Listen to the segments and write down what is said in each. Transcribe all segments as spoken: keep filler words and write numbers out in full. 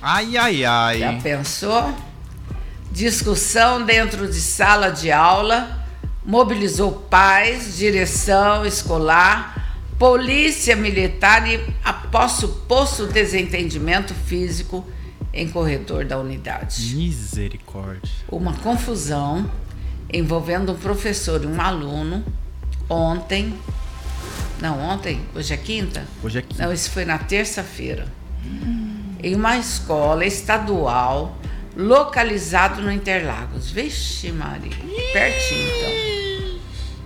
Ai, ai, ai. Já pensou? Discussão dentro de sala de aula mobilizou pais, direção escolar, polícia militar e após suposto desentendimento físico em corredor da unidade. Misericórdia. Uma confusão envolvendo um professor e um aluno ontem. Não, ontem? Hoje é quinta? Hoje é quinta. Não, isso foi na terça-feira. Hum. Em uma escola estadual localizado no Interlagos. Vixe, Maria. Pertinho, então.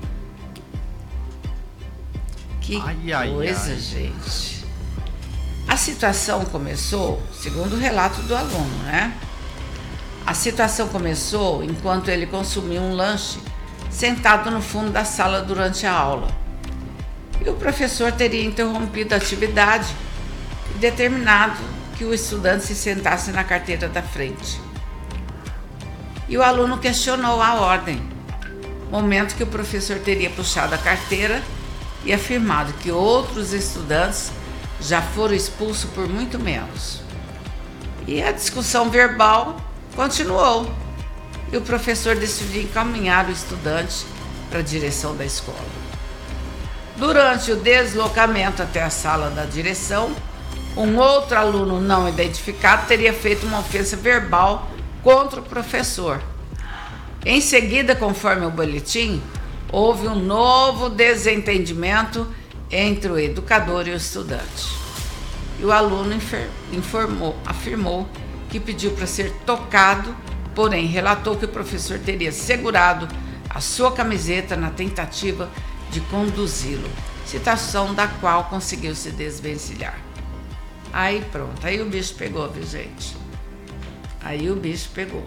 Que ai, ai, coisa, ai. gente. A situação começou, segundo o relato do aluno, né? A situação começou enquanto ele consumia um lanche sentado no fundo da sala durante a aula. E o professor teria interrompido a atividade e determinado que o estudante se sentasse na carteira da frente. E o aluno questionou a ordem, momento que o professor teria puxado a carteira e afirmado que outros estudantes já foram expulsos por muito menos. E a discussão verbal continuou, e o professor decidiu encaminhar o estudante para a direção da escola. Durante o deslocamento até a sala da direção, um outro aluno não identificado teria feito uma ofensa verbal contra o professor. Em seguida, conforme o boletim, houve um novo desentendimento entre o educador e o estudante. E o aluno informou, afirmou que pediu para ser tocado, porém relatou que o professor teria segurado a sua camiseta na tentativa de conduzi-lo, situação da qual conseguiu se desvencilhar. Aí pronto, aí o bicho pegou, viu, gente? Aí o bicho pegou.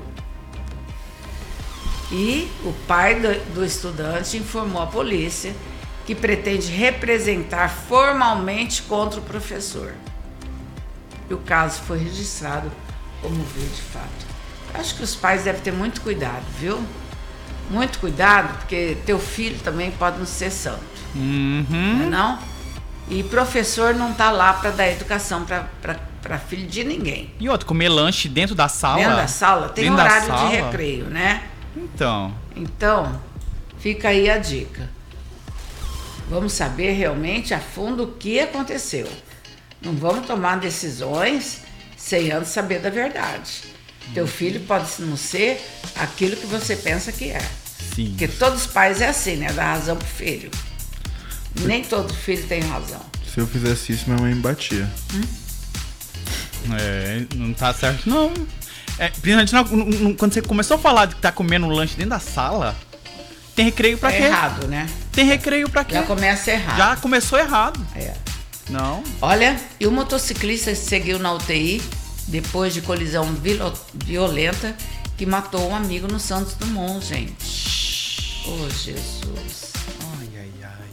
E o pai do, do estudante informou a polícia que pretende representar formalmente contra o professor. E o caso foi registrado como veio de fato. Acho que os pais devem ter muito cuidado, viu? Muito cuidado, porque teu filho também pode não ser santo. Uhum. Não é não? E professor não tá lá para dar educação para filho de ninguém. E outro, comer lanche dentro da sala? Dentro da sala? Tem dentro horário sala? de recreio, né? Então. Então, fica aí a dica. Vamos saber realmente a fundo o que aconteceu. Não vamos tomar decisões sem antes saber da verdade. Teu filho pode não ser aquilo que você pensa que é. Sim. Porque todos os pais é assim, né? Dá razão pro filho. Nem todo filho tem razão. Se eu fizesse isso, minha mãe me batia. Hum? É, não tá certo, não. É, principalmente na, no, no, quando você começou a falar de que tá comendo um lanche dentro da sala, tem recreio pra é quê? errado, né? Tem recreio pra quê? Já começa errado. Já começou errado. É. Não. Olha, e o motociclista seguiu na U T I depois de colisão violenta que matou um amigo no Santos Dumont, gente. Oh, Jesus. Ai, ai, ai.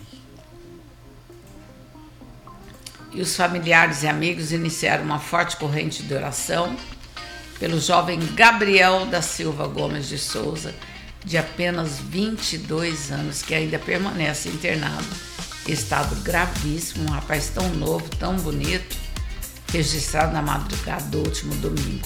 E os familiares e amigos iniciaram uma forte corrente de oração pelo jovem Gabriel da Silva Gomes de Souza, de apenas vinte e dois anos, que ainda permanece internado em estado gravíssimo, um rapaz tão novo, tão bonito, registrado na madrugada do último domingo.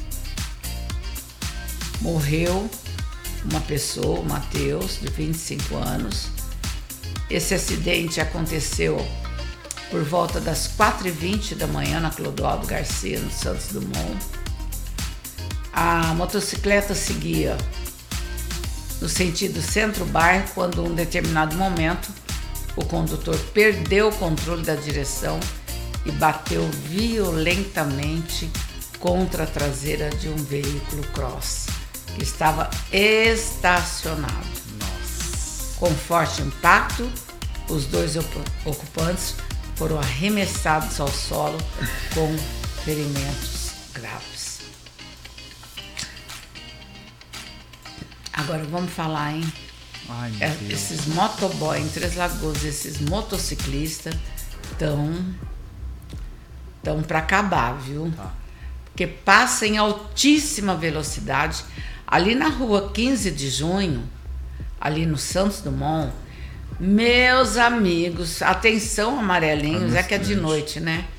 Morreu uma pessoa, o Matheus, de vinte e cinco anos. Esse acidente aconteceu por volta das quatro e vinte da manhã na Clodoaldo Garcia, no Santos Dumont. A motocicleta seguia no sentido centro-bairro quando, em um determinado momento, o condutor perdeu o controle da direção e bateu violentamente contra a traseira de um veículo cross que estava estacionado. Nossa. Com forte impacto, os dois ocupantes foram arremessados ao solo com ferimentos graves. Agora vamos falar, hein? Ai, meu É, Deus. esses motoboy em Três Lagoas, esses motociclistas estão estão para acabar, viu? Tá. Porque passa em altíssima velocidade. Ali na rua quinze de junho, ali no Santos Dumont, meus amigos, atenção amarelinhos, é que é de noite, né?